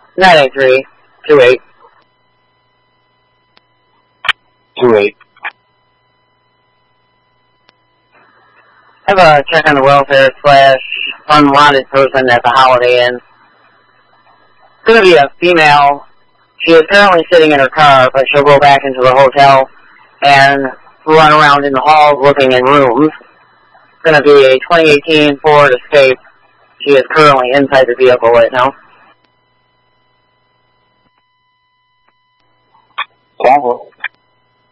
983 28. 28. Have a check on the welfare / unwanted person at the Holiday Inn. It's going to be a female. She is currently sitting in her car, but she'll go back into the hotel and run around in the halls looking in rooms. It's going to be a 2018 Ford Escape. She is currently inside the vehicle right now. Bravo.